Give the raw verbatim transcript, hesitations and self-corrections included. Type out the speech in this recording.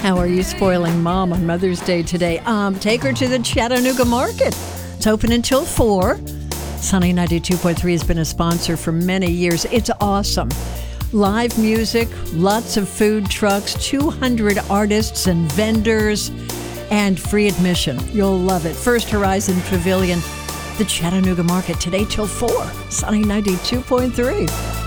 How are you spoiling Mom on Mother's Day today? Um, take her to the Chattanooga Market. It's open until four. Sunny ninety-two point three has been a sponsor for many years. It's awesome. Live music, lots of food trucks, two hundred artists and vendors, and free admission. You'll love it. First Horizon Pavilion, the Chattanooga Market, today till four. Sunny ninety-two point three.